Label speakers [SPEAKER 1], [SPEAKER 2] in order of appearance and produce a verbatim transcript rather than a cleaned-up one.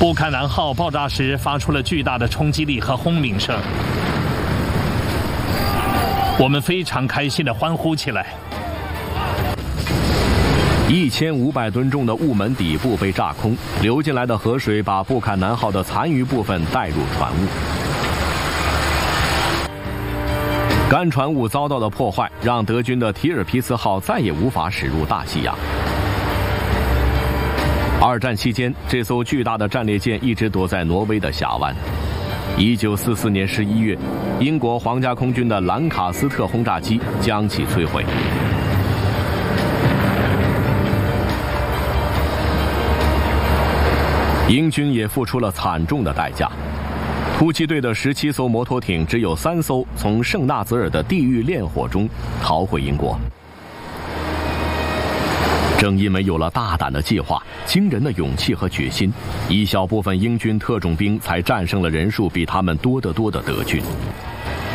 [SPEAKER 1] 布坎南号爆炸时发出了巨大的冲击力和轰鸣声，我们非常开心地欢呼起来。
[SPEAKER 2] 一千五百吨重的雾门底部被炸空，流进来的河水把布坎南号的残余部分带入船坞。干船坞遭到的破坏，让德军的提尔皮茨号再也无法驶入大西洋。二战期间，这艘巨大的战列舰一直躲在挪威的峡湾。一九四四年十一月，英国皇家空军的兰卡斯特轰炸机将其摧毁。英军也付出了惨重的代价。突击队的十七艘摩托艇只有三艘从圣纳泽尔的地狱烈火中逃回英国。正因为有了大胆的计划、惊人的勇气和决心，一小部分英军特种兵才战胜了人数比他们多得多的德军。